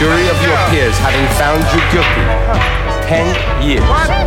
jury of your peers having found you guilty, 10 years.